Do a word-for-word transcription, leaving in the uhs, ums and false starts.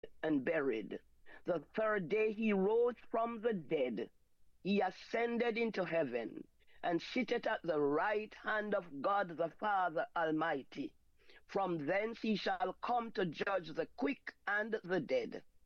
and buried. The third day he rose from the dead. He ascended into heaven and sitteth at the right hand of God the Father Almighty. From thence he shall come to judge the quick and the dead.